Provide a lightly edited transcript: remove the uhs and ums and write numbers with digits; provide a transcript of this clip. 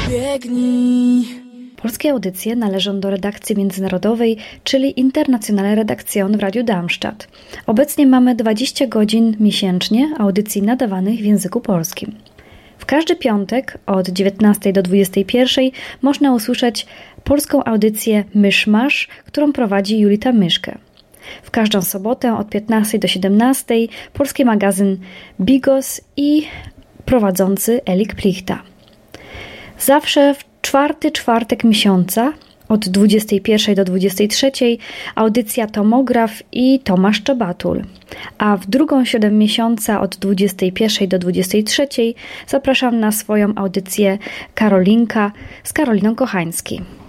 Biegnij. Polskie audycje należą do redakcji międzynarodowej, czyli Internationale Redaktion w Radiu Darmstadt. Obecnie mamy 20 godzin miesięcznie audycji nadawanych w języku polskim. W każdy piątek od 19 do 21 można usłyszeć polską audycję Myszmasz, którą prowadzi Julita Myszke. W każdą sobotę od 15 do 17 polski magazyn Bigos i prowadzący Elik Plichta. Zawsze w czwarty czwartek miesiąca od 21 do 23 audycja Tomograf i Tomasz Czabatul, a w drugą środę miesiąca od 21 do 23 zapraszam na swoją audycję Karolinka z Karoliną Kochański.